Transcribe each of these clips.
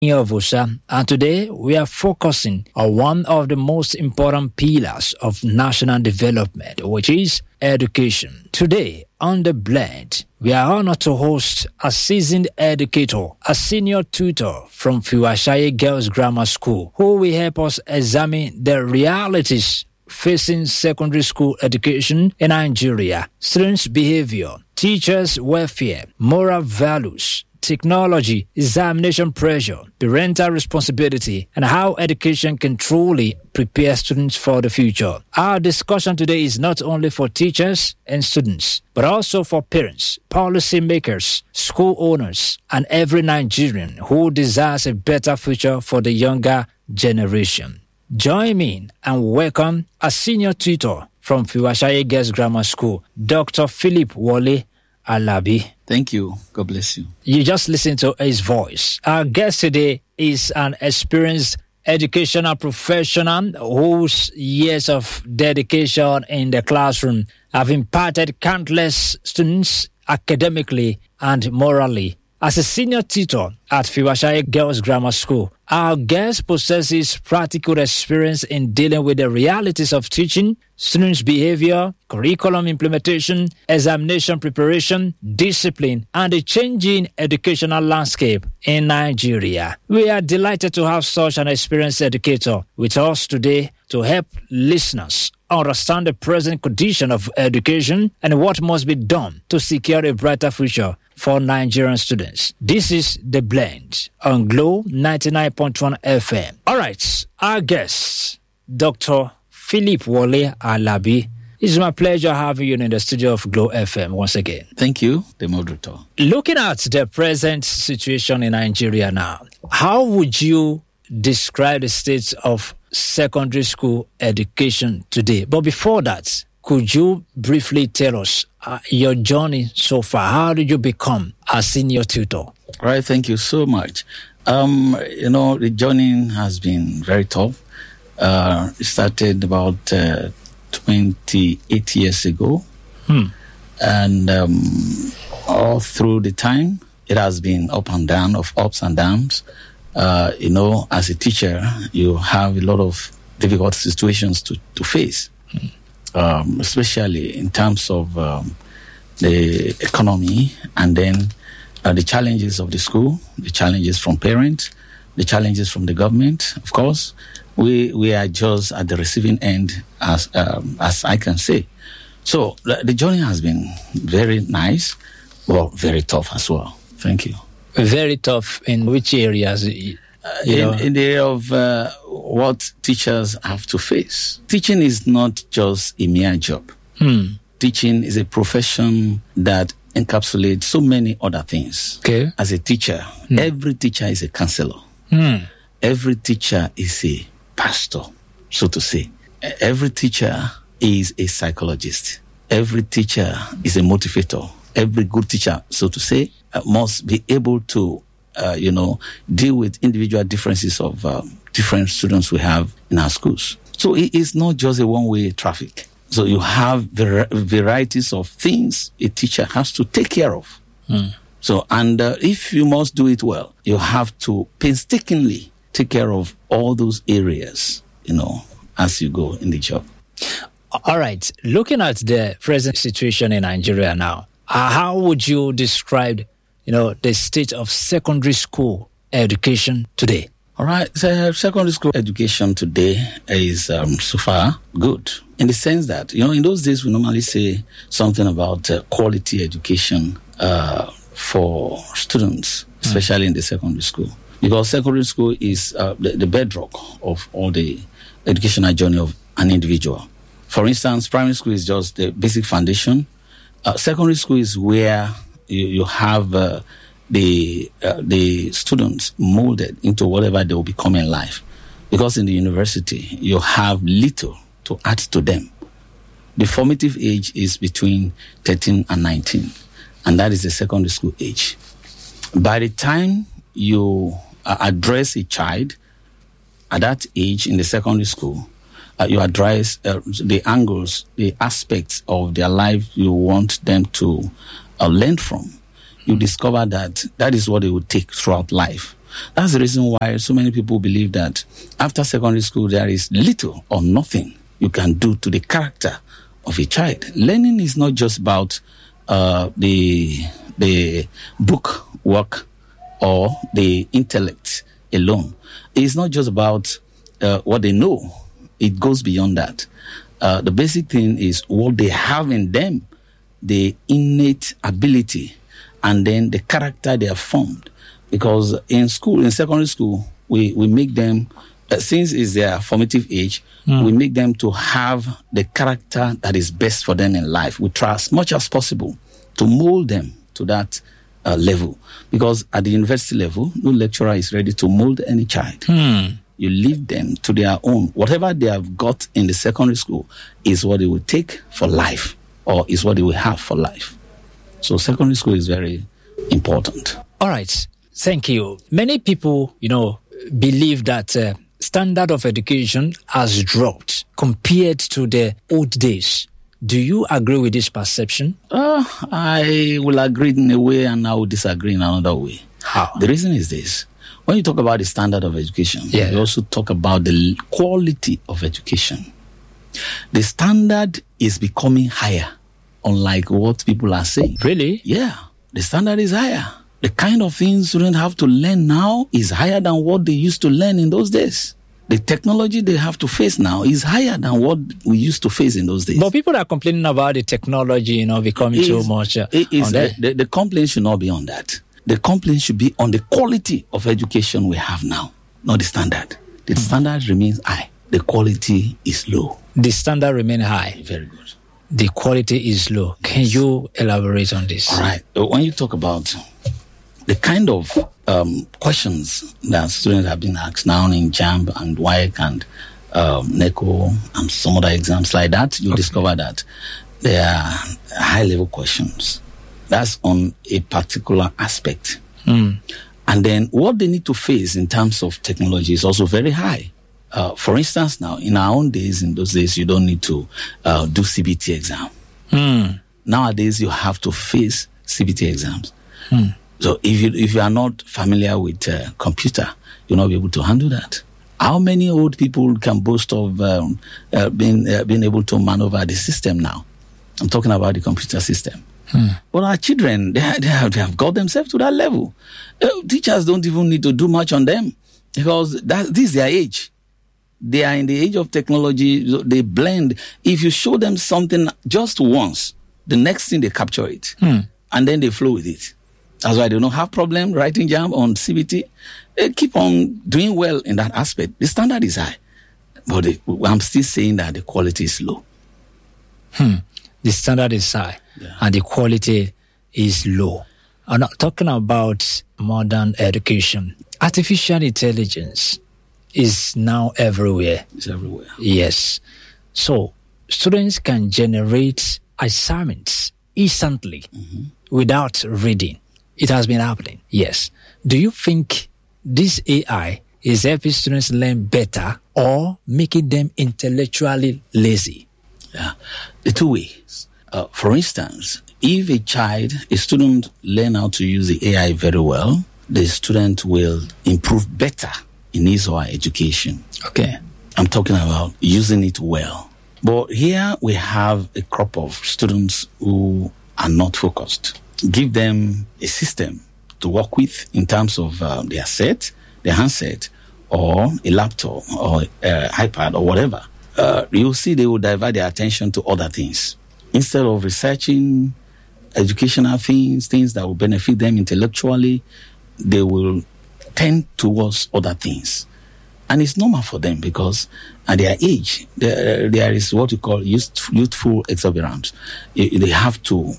Yovusa, and today we are focusing on one of the most important pillars of national development, which is education. Today, on The Blend, we are honored to host a seasoned educator, a senior tutor from Fiwashaye Girls Grammar School, who will help us examine the realities facing secondary school education in Nigeria, students' behavior, teachers' welfare, moral values, technology, examination pressure, parental responsibility, and how education can truly prepare students for the future. Our discussion today is not only for teachers and students, but also for parents, policymakers, school owners, and every Nigerian who desires a better future for the younger generation. Join me and welcome a senior tutor from Fiwashaye Girls Grammar School, Dr. Philip Wole Alabi. Thank you. God bless you. You just listen to his voice. Our guest today is an experienced educational professional whose years of dedication in the classroom have impacted countless students academically and morally. As a senior tutor at Fiwashaye Girls Grammar School, our guest possesses practical experience in dealing with the realities of teaching, students' behavior, curriculum implementation, examination preparation, discipline, and the changing educational landscape in Nigeria. We are delighted to have such an experienced educator with us today to help listeners understand the present condition of education and what must be done to secure a brighter future for Nigerian students. This is The Blend on Glow 99.1 FM. All right, our guest, Dr. Philip Wole Alabi. It's my pleasure having you in the studio of Glow FM once again. Thank you, the moderator. Looking at the present situation in Nigeria now, how would you describe the state of secondary school education today? But before that, could you briefly tell us your journey so far? How did you become a senior tutor? All right, thank you so much. The journey has been very tough. It started about 28 years ago. And all through the time, it has been up and down, of ups and downs. As a teacher, you have a lot of difficult situations to face. Especially in terms of the economy, and then the challenges of the school, the challenges from parents, the challenges from the government. Of course, we are just at the receiving end, as I can say. So the journey has been very nice, but very tough as well. Thank you. Very tough in which areas? In the area of what teachers have to face. Teaching is not just a mere job. Teaching is a profession that encapsulates so many other things. Okay. As a teacher, every teacher is a counselor. Every teacher is a pastor, so to say. Every teacher is a psychologist. Every teacher is a motivator. Every good teacher, so to say, must be able to deal with individual differences of different students we have in our schools. So it is not just a one-way traffic. So you have varieties of things a teacher has to take care of. So, and if you must do it well, you have to painstakingly take care of all those areas, as you go in the job. All right. Looking at the present situation in Nigeria now, how would you describe the state of secondary school education today? All right. So secondary school education today is so far good, in the sense that, in those days we normally say something about quality education for students, especially in the secondary school. Because secondary school is the bedrock of all the educational journey of an individual. For instance, primary school is just the basic foundation. Secondary school is where you have the students molded into whatever they will become in life. Because in the university, you have little to add to them. The formative age is between 13 and 19, and that is the secondary school age. By the time you address a child at that age in the secondary school, you address the angles, the aspects of their life you want them to learn from. You discover that is what they will take throughout life. That's the reason why so many people believe that after secondary school, there is little or nothing you can do to the character of a child. Learning is not just about the book work or the intellect alone. It's not just about what they know. It goes beyond that. The basic thing is what they have in them, the innate ability, and then the character they have formed. Because in school, in secondary school, we make them, since it's their formative age, we make them to have the character that is best for them in life. We try as much as possible to mold them to that level. Because at the university level, no lecturer is ready to mold any child. You leave them to their own. Whatever they have got in the secondary school is what they will take for life, or is what they will have for life. So secondary school is very important. All right. Thank you. Many people, believe that standard of education has dropped compared to the old days. Do you agree with this perception? I will agree in a way and I will disagree in another way. How? The reason is this. When you talk about the standard of education, you also talk about the quality of education. The standard is becoming higher, unlike what people are saying. Really? Yeah. The standard is higher. The kind of things students have to learn now is higher than what they used to learn in those days. The technology they have to face now is higher than what we used to face in those days. But people are complaining about the technology, becoming too much. The complaint should not be on that. The complaint should be on the quality of education we have now, not the standard. The standard remains high. The quality is low. The standard remains high. Very good. The quality is low. Can you elaborate on this? All right. When you talk about the kind of questions that students have been asked now in JAMB and WAEC and NECO and some other exams like that, you discover that they are high-level questions. That's on a particular aspect. And then what they need to face in terms of technology is also very high. For instance, now, in our own days, in those days, you don't need to do CBT exam. Nowadays, you have to face CBT exams. So if you are not familiar with computer, you'll not be able to handle that. How many old people can boast of being able to maneuver the system now? I'm talking about the computer system. But our children, they have got themselves to that level. Teachers don't even need to do much on them because this is their age. They are in the age of technology. They blend. If you show them something just once, the next thing they capture it. And then they flow with it. That's why they don't have problem writing JAMB on CBT. They keep on doing well in that aspect. The standard is high. But I'm still saying that the quality is low. The standard is high and the quality is low. I'm not talking about modern education. Artificial intelligence is now everywhere. It's everywhere. Yes. So students can generate assignments instantly without reading. It has been happening. Yes. Do you think this AI is helping students learn better or making them intellectually lazy? Yeah, the two ways. For instance, if a student learn how to use the AI very well, the student will improve better in his or her education. Okay. I'm talking about using it well. But here we have a crop of students who are not focused. Give them a system to work with in terms of their handset, or a laptop, or iPad, or whatever. You'll see they will divert their attention to other things. Instead of researching educational things that will benefit them intellectually, they will tend towards other things. And it's normal for them because at their age, there is what you call youthful exuberance. They have to,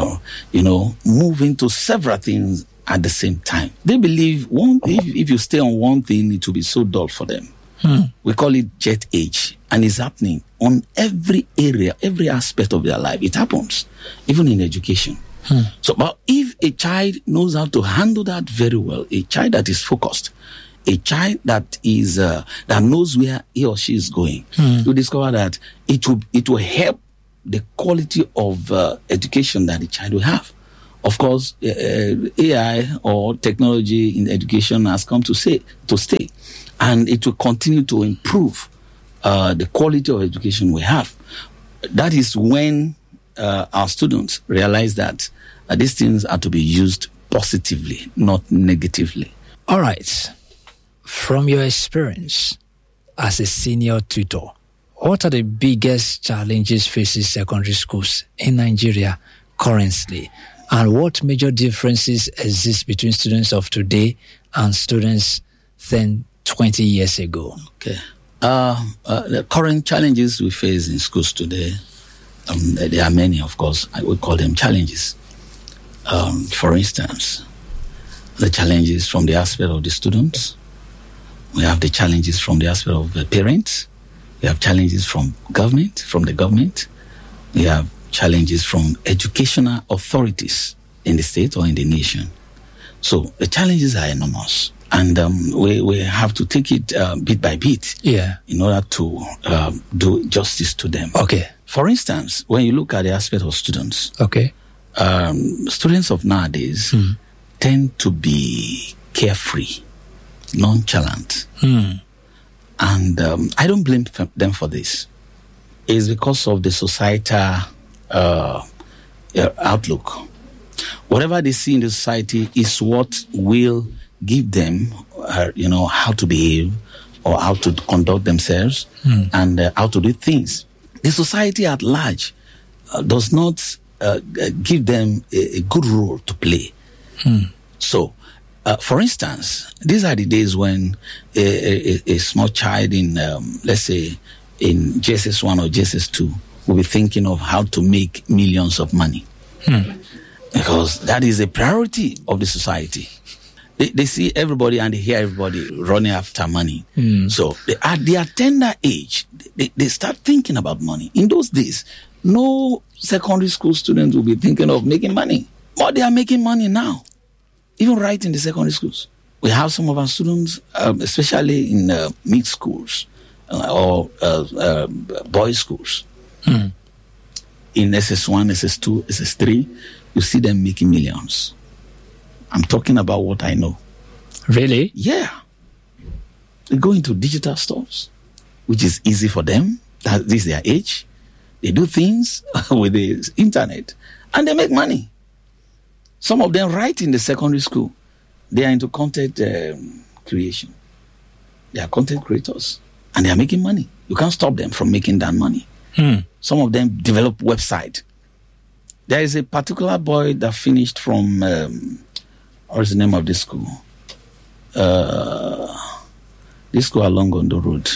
move into several things at the same time. They believe if you stay on one thing, it will be so dull for them. We call it jet age. And it's happening on every area, every aspect of their life. It happens, even in education. So, but if a child knows how to handle that very well, a child that is focused, a child that is that knows where he or she is going, you discover that it will help the quality of education that the child will have. Of course, AI or technology in education has come to stay, and it will continue to improve the quality of education we have. That is when our students realize that these things are to be used positively, not negatively. All right. From your experience as a senior tutor, what are the biggest challenges facing secondary schools in Nigeria currently? And what major differences exist between students of today and students 10, 20 years ago? Okay. The current challenges we face in schools today, there are many, of course. I would call them challenges. For instance, the challenges from the aspect of the students. We have the challenges from the aspect of the parents. We have challenges from the government. We have challenges from educational authorities in the state or in the nation. So the challenges are enormous. And we have to take it bit by bit in order to do justice to them. Okay. For instance, when you look at the aspect of students, students of nowadays tend to be carefree, nonchalant. And I don't blame them for this. It's because of the societal outlook. Whatever they see in the society is what will give them, how to behave or how to conduct themselves and how to do things. The society at large does not give them a good role to play. So, for instance, these are the days when a small child in, let's say, in JSS1 or JSS2 will be thinking of how to make millions of money. Because that is a priority of the society. They see everybody and they hear everybody running after money. So at their tender age, they start thinking about money. In those days, no secondary school students will be thinking of making money. But they are making money now, even right in the secondary schools. We have some of our students, especially in mixed schools or boys' schools. In SS1, SS2, SS3, you see them making millions. I'm talking about what I know. Really? Yeah. They go into digital stores, which is easy for them. That is their age. They do things with the internet, and they make money. Some of them right in the secondary school, they are into content creation. They are content creators, and they are making money. You can't stop them from making that money. Some of them develop website. There is a particular boy that finished from, what's the name of this school? This school along Ondo Road.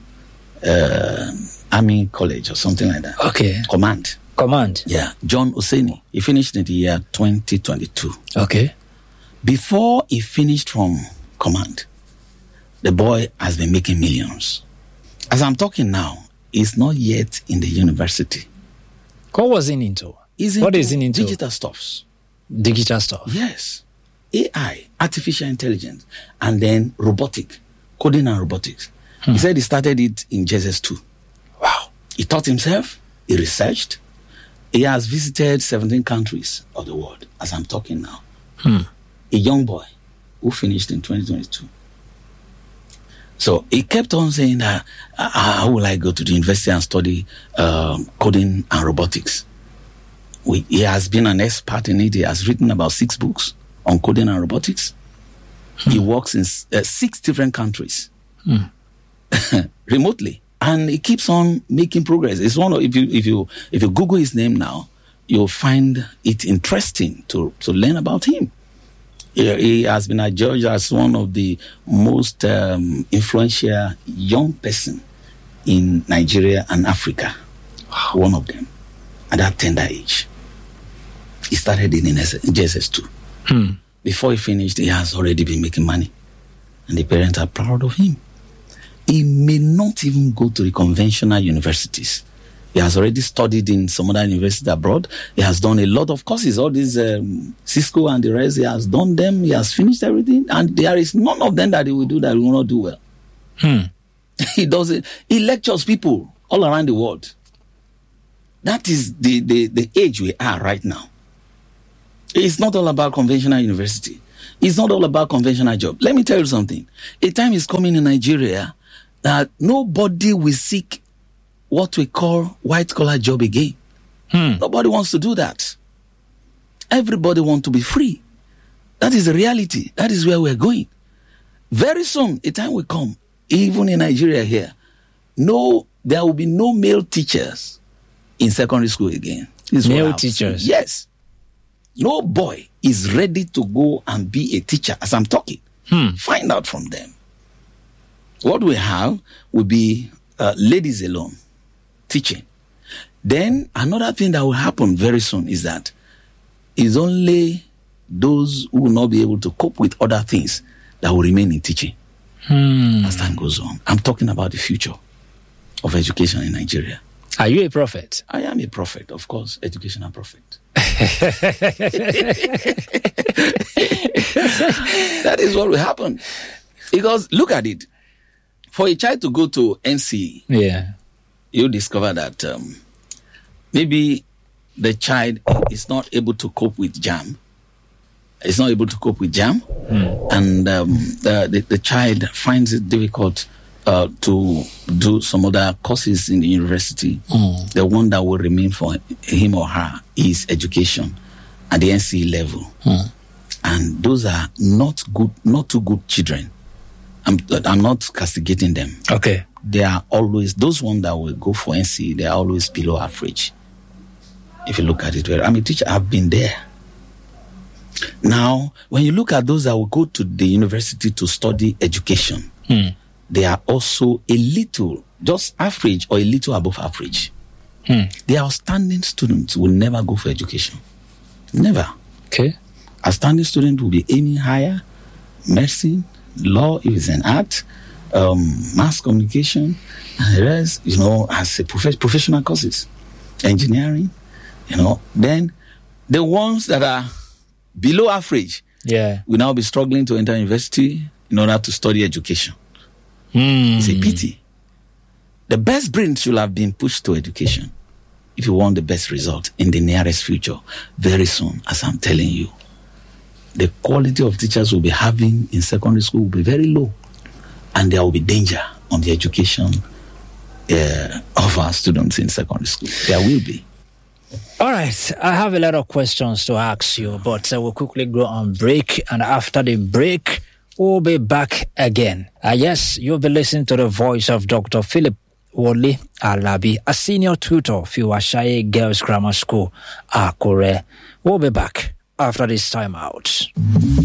Army College or something like that. Okay. Command. Yeah. John Oseni. He finished in the year 2022. Okay. Before he finished from Command, the boy has been making millions. As I'm talking now, he's not yet in the university. What was he into? What is he into? Digital stuffs. Digital stuff? Yes. AI, artificial intelligence, and then coding and robotics. He said he started it in JSS2. Wow. He taught himself, he researched. He has visited 17 countries of the world, as I'm talking now. A young boy who finished in 2022. So he kept on saying that, how will I go to the university and study coding and robotics? He has been an expert in it. He has written about 6 books on coding and robotics. He works in 6 different countries remotely, and he keeps on making progress. It's one of, if you Google his name now, you'll find it interesting to learn about him. He has been adjudged as one of the most influential young person in Nigeria and Africa. Wow. One of them at that tender age. He started in JSS2. Before he finished, he has already been making money. And the parents are proud of him. He may not even go to the conventional universities. He has already studied in some other universities abroad. He has done a lot of courses, all these Cisco and the rest. He has done them. He has finished everything. And there is none of them that he will do that will not do well. He does it. He lectures people all around the world. That is the age we are right now. It's not all about conventional university. It's not all about conventional job. Let me tell you something. A time is coming in Nigeria that nobody will seek what we call white-collar job again. Nobody wants to do that. Everybody wants to be free. That is the reality. That is where we're going. Very soon, a time will come, even in Nigeria here, there will be no male teachers in secondary school again. Male teachers? Yes. No boy is ready to go and be a teacher as I'm talking. Find out from them. What we have will be ladies alone teaching. Then another thing that will happen very soon is that it's only those who will not be able to cope with other things that will remain in teaching as time goes on. I'm talking about the future of education in Nigeria. Are you a prophet? I am a prophet, of course, educational prophet. That is what will happen. Because look at it. For a child to go to NCE, you discover that maybe the child is not able to cope with JAM. It's not able to cope with JAM. And the child finds it difficult to do some other courses in the university. The one that will remain for him or her is education at the NCE level. And those are not too good children. I'm not castigating them. Okay. They are always, those ones that will go for NCE, they are always below average. If you look at it, I'm a teacher, I've been there. Now, when you look at those that will go to the university to study education, they are also a little, just average or a little above average. The outstanding students will never go for education. Never. Okay. A standing student will be aiming higher, medicine, law, if it's an art, mass communication, and the rest, as a professional courses, engineering, then the ones that are below average will now be struggling to enter university in order to study education. It's a pity. The best brains should have been pushed to education if you want the best result in the nearest future. Very soon, as I'm telling you, the quality of teachers we'll be having in secondary school will be very low, and there will be danger on the education of our students in secondary school. There will be. All right, I have a lot of questions to ask you, but we'll quickly go on break, and after the break, we'll be back again. Yes, you'll be listening to the voice of Dr. Philip Wole Alabi, a senior tutor for Washaye Girls Grammar School, Akure. We'll be back after this time out.